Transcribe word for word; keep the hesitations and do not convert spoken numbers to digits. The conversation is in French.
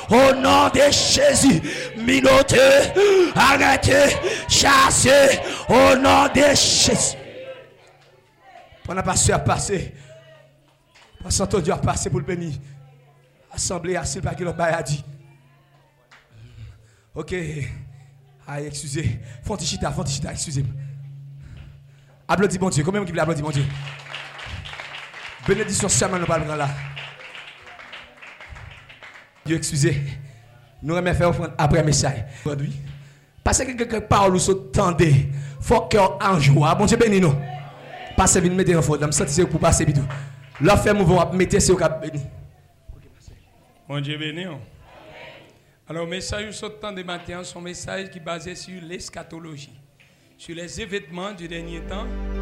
au nom de Jésus. Minotez, arrêtez, chassez au nom de Jésus. Pendant que pasteur a passé, pasteur Dieu a passé pour le bénir. Assemblée assis par qui l'autre a dit. Ok. Aïe, excusez. Fontichita, Fontichita, excusez-moi. Applaudis mon Dieu. Combien qui veut applaudir mon Dieu? Bénédiction seulement nous parlons là. Dieu, excusez. Nous aimons faire offrande après le message. Parce que quelque part où vous tendez, il faut cœur en joie. Bon Dieu béni nous. Passez vite, mettez en faute. Je me sens pour passer vite. Là, fait mouvement, mettez sur le cap béni. Bon Dieu béni. Alors, le message sur le temps de matin, c'est un message qui est basé sur l'eschatologie, sur les événements du dernier temps.